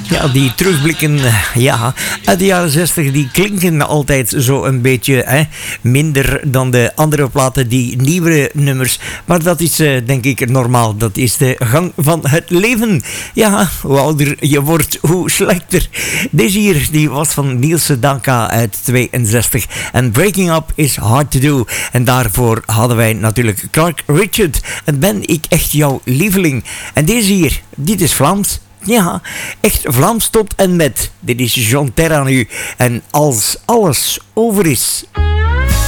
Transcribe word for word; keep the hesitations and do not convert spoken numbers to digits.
Ja, die terugblikken ja, uit de jaren zestig, die klinken altijd zo een beetje hè, minder dan de andere platen, die nieuwere nummers. Maar dat is uh, denk ik normaal. Dat is de gang van het leven. Ja, hoe ouder je wordt, hoe slechter. Deze hier, die was van Niels Sedaka uit tweeënzestig. En Breaking Up is Hard to Do. En daarvoor hadden wij natuurlijk Clark Richard. En ben ik echt jouw lieveling. En deze hier, dit is Vlaams. Ja, echt Vlaams tot en met. Dit is Jean Terra nu. En als alles over is.